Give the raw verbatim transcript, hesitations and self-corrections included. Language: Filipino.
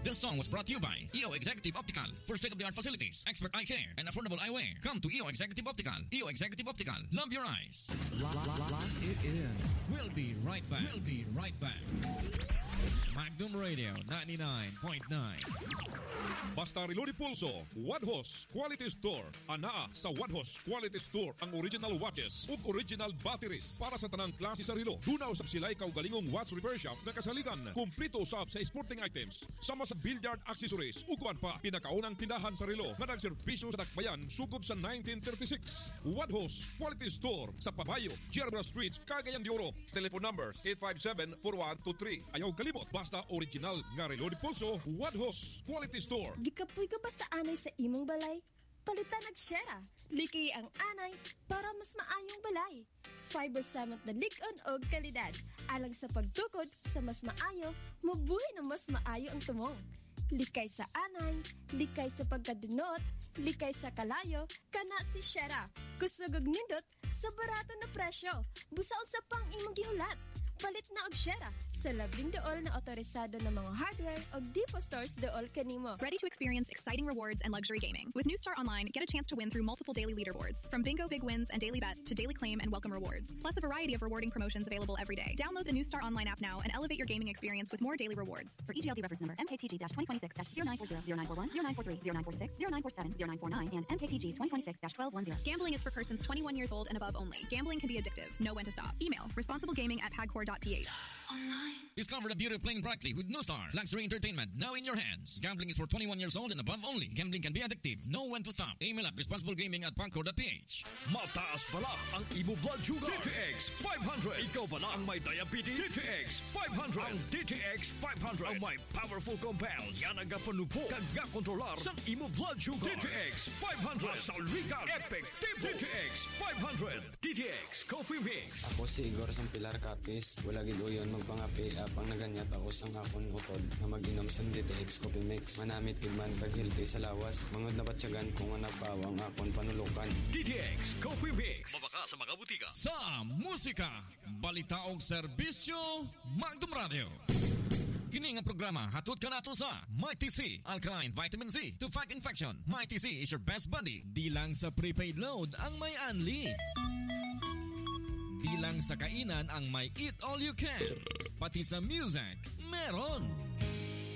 This song was brought to you by E O Executive Optical for state-of-the-art facilities, expert eye care, and affordable eyewear. Come to E O Executive Optical. E O Executive Optical. Love your eyes. Lock, lock, lock it in. We'll be right back. We'll be right back. Magnum Radio ninety-nine point nine. Basta Reloaded Pulso, Wadhos Quality Store. Anaa sa Wadhos Quality Store ang original watches ug original batteries para sa tanang klase sa relo. Dunaw sa sila'y kaugalingong watch repair shop na kasaligan. Kumplito usab sa sporting items, sama sa billiard accessories ug kuan pa. Pinakaunang tindahan sa relo nga nagserbisyo sa dakbayan sugod sa nineteen thirty-six. Wadhos Quality Store sa Pabayo, Gerber Street, Cagayan de Oro. Telephone numbers eight five seven, four one two three. Ayaw kalimot, basta original nga Reloaded Pulso, Wadhos Quality Store. Gikapoy ka ba sa anay sa imong balay? Palitan og Shera. Liki ang anay para mas maayong balay. Fiber cement na lig-on og kalidad. Alang sa pagtukod sa mas maayo, mabuhi na mas maayo ang tumong. Likay sa anay, likay sa pagkadunot, likay sa kalayo, kana si Shera. Kusog og nindot sa barato na presyo. Busaon sa pang imong gihulat. Palit na og Shera sa labing dool na otorisado ng mga hardware o depot stores dool kanimo. Ready to experience exciting rewards and luxury gaming. With New Star Online, get a chance to win through multiple daily leaderboards. From bingo big wins and daily bets to daily claim and welcome rewards. Plus a variety of rewarding promotions available every day. Download the New Star Online app now and elevate your gaming experience with more daily rewards. For E G L D reference number M K T G twenty twenty-six zero nine four zero, zero nine four one, zero nine four three, zero nine four six, zero nine four seven, zero nine four nine, and M K T G twenty twenty-six twelve ten. Gambling is for persons twenty-one years old and above only. Gambling can be addictive. Know when to stop. Email responsiblegaming at pagcor dot p h. Discover the beauty of playing brightly with New Star. Luxury entertainment now in your hands. Gambling is for twenty-one years old and above only. Gambling can be addictive. Know when to stop. Email at responsiblegaming at pagcor dot p h. Mataas pala ang imo blood sugar. D T X five hundred. Ikaw pala ang may diabetes. D T X five hundred. Ang D T X five hundred ang may powerful compounds. Yan ang kapanupo kag gakontrolar sa imo blood sugar. D T X five hundred. Masalrikan. Epektibo. D T X five hundred. D T X Coffee Mix. Ako si Igor Sampilar Capis. Wala gid uyon magpangapi apang naganyat ako sang akon utod na mag-inom sa D T X Coffee Mix. Manamit gid man kag healthy sa lawas. Mangod na batyagan kung ano bawang akon panulukan. D T X Coffee Mix. Mabaka sa mga butika. Sa musika, balita og serbisyo, Magnum Radio. Kini nga programa hatod kanato sa Mighty C, Alkaline Vitamin C to fight infection. Mighty C is your best buddy. Di lang sa prepaid load ang may unli. Di lang sa kainan ang may eat all you can. Pati sa music, meron.